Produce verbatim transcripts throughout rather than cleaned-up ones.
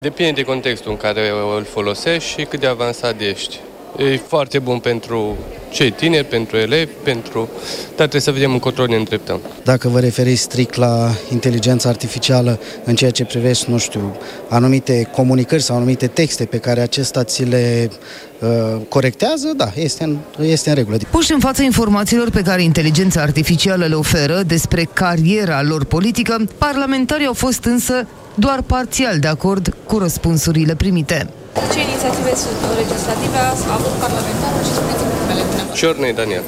Depinde de contextul în care îl folosești și cât de avansat ești. E foarte bun pentru cei tineri, pentru elevi, pentru... dar trebuie să vedem încotro ne îndreptăm. Dacă vă referiți strict la inteligența artificială în ceea ce privește, nu știu, anumite comunicări sau anumite texte pe care acesta ți le uh, corectează, da, este în, este în regulă. Puși în fața informațiilor pe care inteligența artificială le oferă despre cariera lor politică, parlamentarii au fost însă doar parțial de acord cu răspunsurile primite. Ce inițiative legislative a avut parlamentarul și spuneți-mi numele dumneavoastră? Ciornei Daniel.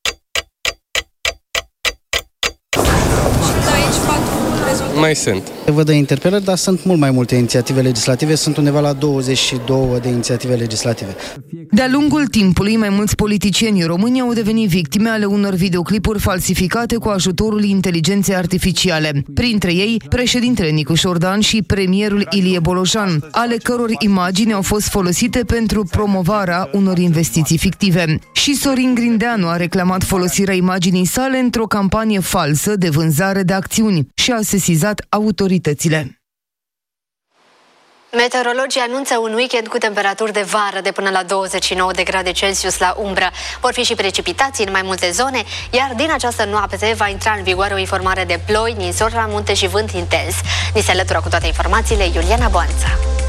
Și de aici patru rezultate. Mai sunt. Văd de interpelări, dar sunt mult mai multe inițiative legislative, sunt undeva la douăzeci și două de inițiative legislative. De-a lungul timpului, mai mulți politicieni români au devenit victime ale unor videoclipuri falsificate cu ajutorul inteligenței artificiale. Printre ei, președintele Nicu Șordan și premierul Ilie Bolojan, ale căror imagini au fost folosite pentru promovarea unor investiții fictive. Și Sorin Grindeanu a reclamat folosirea imaginii sale într-o campanie falsă de vânzare de acțiuni și a sesizat autoritățile. Meteorologii anunță un weekend cu temperaturi de vară de până la douăzeci și nouă de grade Celsius la umbră. Vor fi și precipitații în mai multe zone, iar din această noapte va intra în vigoare o informare de ploi, ninsori la munte și vânt intens. Ni se alătură cu toate informațiile Iuliana Boanța.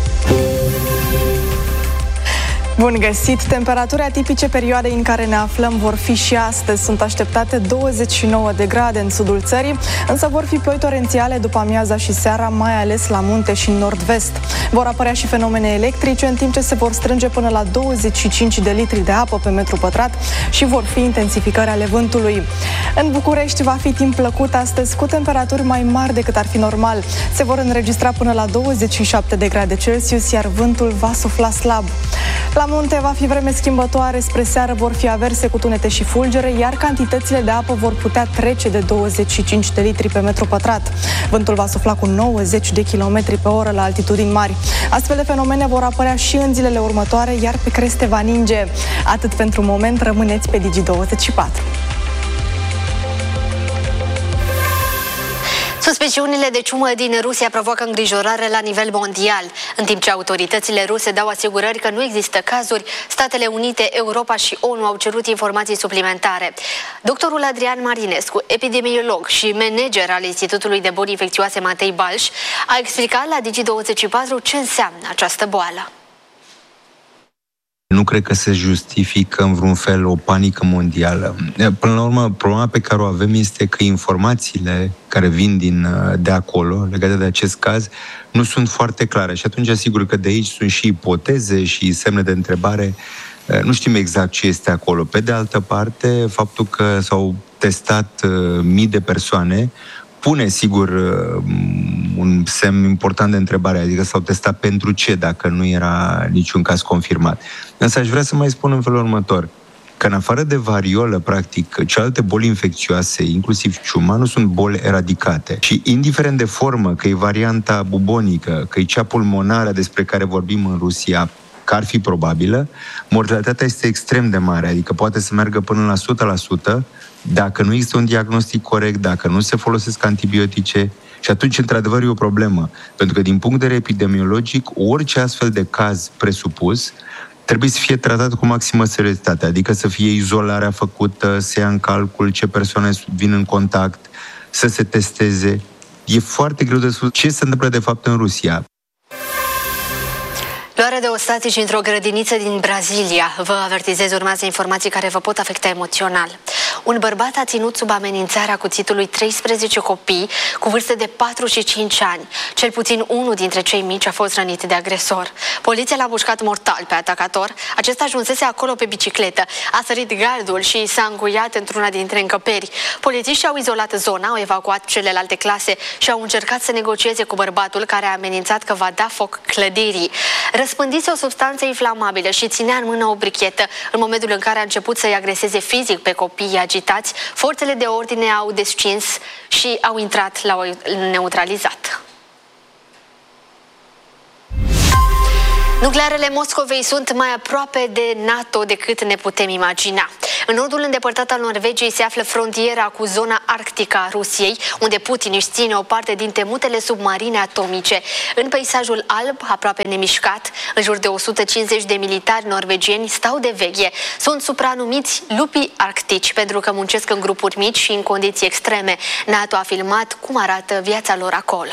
Bun găsit! Temperaturi atipice perioadei în care ne aflăm vor fi și astăzi. Sunt așteptate douăzeci și nouă de grade în sudul țării, însă vor fi ploi torențiale după amiaza și seara, mai ales la munte și în nord-vest. Vor apărea și fenomene electrice, în timp ce se vor strânge până la douăzeci și cinci de litri de apă pe metru pătrat și vor fi intensificări ale vântului. În București va fi timp plăcut astăzi, cu temperaturi mai mari decât ar fi normal. Se vor înregistra până la douăzeci și șapte de grade Celsius, iar vântul va sufla slab. La munte va fi vreme schimbătoare, spre seară vor fi averse cu tunete și fulgere, iar cantitățile de apă vor putea trece de douăzeci și cinci de litri pe metru pătrat. Vântul va sufla cu nouăzeci de kilometri pe oră la altitudini mari. Astfel de fenomene vor apărea și în zilele următoare, iar pe creste va ninge. Atât pentru moment, rămâneți pe Digi douăzeci și patru. Suspiciunile de ciumă din Rusia provoacă îngrijorare la nivel mondial. În timp ce autoritățile ruse dau asigurări că nu există cazuri, Statele Unite, Europa și ONU au cerut informații suplimentare. Doctorul Adrian Marinescu, epidemiolog și manager al Institutului de Boli Infecțioase Matei Balș, a explicat la Digi douăzeci și patru ce înseamnă această boală. Nu cred că se justifică în vreun fel o panică mondială. Până la urmă, problema pe care o avem este că informațiile care vin din, de acolo, legate de acest caz, nu sunt foarte clare. Și atunci, asigur că de aici sunt și ipoteze și semne de întrebare. Nu știm exact ce este acolo. Pe de altă parte, faptul că s-au testat mii de persoane pune, sigur, un semn important de întrebare, adică s-au testat pentru ce, dacă nu era niciun caz confirmat. Însă aș vrea să mai spun în felul următor, că în afară de variolă, practic, celelalte boli infecțioase, inclusiv ciuma, nu sunt boli eradicate. Și indiferent de formă, că e varianta bubonică, că e cea pulmonară despre care vorbim în Rusia, că ar fi probabilă, mortalitatea este extrem de mare, adică poate să meargă până la o sută la sută, dacă nu există un diagnostic corect, dacă nu se folosesc antibiotice, și atunci, într-adevăr, e o problemă. Pentru că, din punct de vedere epidemiologic, orice astfel de caz presupus trebuie să fie tratat cu maximă seriozitate, adică să fie izolarea făcută, să ia în calcul ce persoane vin în contact, să se testeze. E foarte greu de spus ce se întâmplă, de fapt, în Rusia. Luarea de ostatici într-o grădiniță din Brazilia. Vă avertizez, urmează informații care vă pot afecta emoțional. Un bărbat a ținut sub amenințarea cuțitului treisprezece copii cu vârste de patru și cinci ani. Cel puțin unul dintre cei mici a fost rănit de agresor. Poliția l-a mușcat mortal pe atacator. Acesta ajunsese acolo pe bicicletă. A sărit gardul și s-a încuiat într-una dintre încăperi. Polițiștii au izolat zona, au evacuat celelalte clase și au încercat să negocieze cu bărbatul care a amenințat că va da foc clădirii. Răspândise o substanță inflamabilă și ținea în mână o brichetă. În momentul în care a început să-i agreseze fizic pe copiii agitați, forțele de ordine au descins și au intrat, l-au neutralizat. Nuclearele Moscovei sunt mai aproape de NATO decât ne putem imagina. În nordul îndepărtat al Norvegiei se află frontiera cu zona arctică a Rusiei, unde Putin își ține o parte din temutele submarine atomice. În peisajul alb, aproape nemișcat, în jur de o sută cincizeci de militari norvegieni stau de veche. Sunt supranumiți lupii arctici pentru că muncesc în grupuri mici și în condiții extreme. NATO a filmat cum arată viața lor acolo.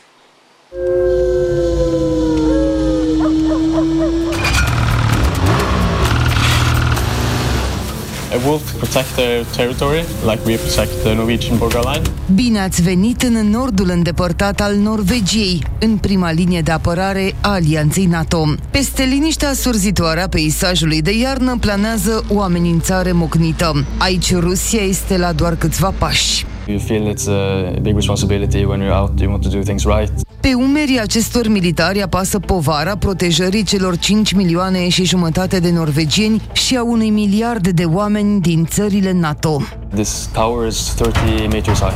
A wolf protect their territory, like we protect the Norwegian borderline. Bine ați venit în nordul îndepărtat al Norvegiei, în prima linie de apărare a Alianței NATO. Peste liniștea surzitoare a peisajului de iarnă planează o amenințare mocnită. Aici Rusia este la doar câțiva pași. You feel it's a big responsibility when you're out, you want to do things right. Pe umerii acestor militari apasă povara protejării celor cinci milioane și jumătate de norvegieni și a unui miliard de oameni din țările NATO. This tower is thirty meters high.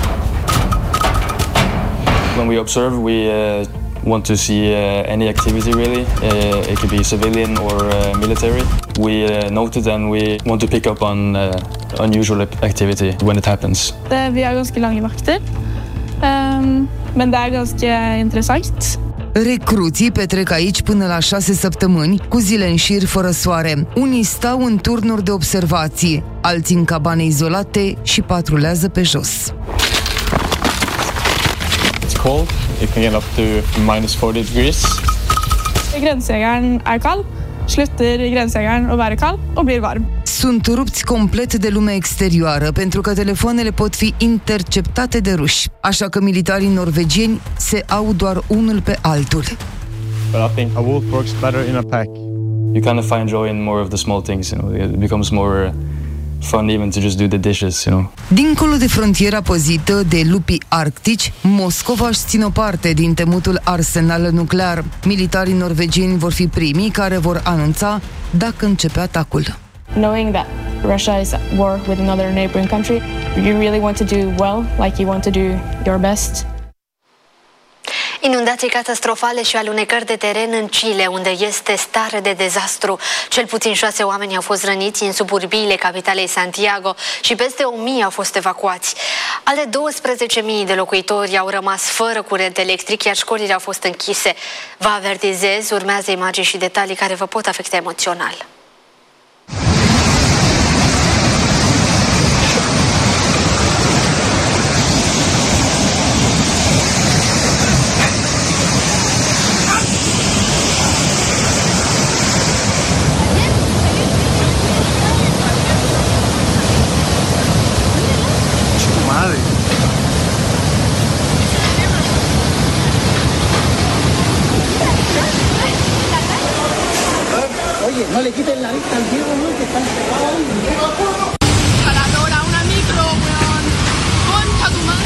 When we observe, we uh, want to see uh, any activity really. Uh, it could be civilian or uh, military. We uh, note it and we want to pick up on uh, unusual activity when it happens. Det, vi har ganske lange vakter, um, men det er ganske interessant. Recruții petrec aici până la șase săptămâni, cu zile în șir fără soare. Unii stau în turnuri de observații, alții în cabane izolate și patrulează pe jos. It's cold. It can get up to minus forty degrees. Grensejegeren er kald, slutter grensejegeren å være kald og blir varm. Sunt rupți complet de lumea exterioară, pentru că telefoanele pot fi interceptate de ruși. Așa că militarii norvegieni se au doar unul pe altul. But I think a wolf works better in a pack. You kind of find joy in more of the small things, you know. It becomes more fun even to just do the dishes, you know. Dincolo de frontiera păzită de lupii arctici, Moscova își ține o parte din temutul arsenal nuclear. Militarii norvegieni vor fi primii care vor anunța dacă începe atacul. Knowing that Russia is at war with another neighboring country, you really want to do well, like you want to do your best. Inundații catastrofale și alunecări de teren în Chile, unde este stare de dezastru. Cel puțin șase oameni au fost răniți în suburbiile capitalei Santiago și peste o mie au fost evacuați. Ale douăsprezece mii de locuitori au rămas fără curent electric, iar școlile au fost închise. Vă avertizez, urmează imagini și detalii care vă pot afecta emoțional. No le quiten la vista al cielo, ¿no? Que están